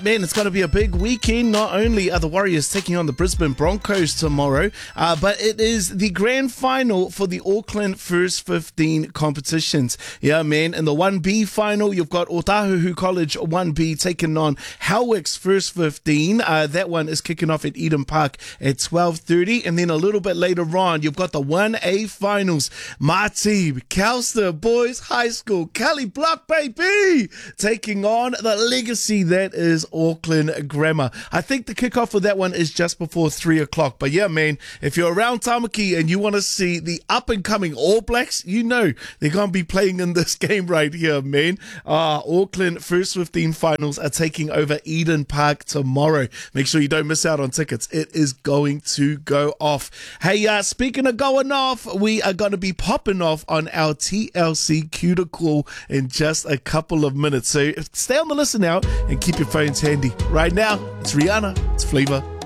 Man, it's going to be a big weekend. Not only are the Warriors taking on the Brisbane Broncos tomorrow, but it is the grand final for the Auckland First 15 competitions. Yeah, man. In the 1B final, you've got Otahuhu College 1B taking on Howick's First 15. That one is kicking off at Eden Park at 12:30. And then a little bit later on, you've got the 1A finals. Martib, Calster Boys High School, Kelly Block, baby, taking on the legacy that is Auckland Grammar. I think the kickoff for that one is just before 3 o'clock. But yeah, man, if you're around Tamaki and you want to see the up-and-coming All Blacks, you know they're going to be playing in this game right here, man. Auckland First 15 finals are taking over Eden Park tomorrow. Make sure you don't miss out on tickets. It is going to go off. Hey, speaking of going off, we are going to be popping off on our TLC cuticle in just a couple of minutes. So stay on the listen out and keep your phones handy. Right now, it's Rihanna. It's Flavor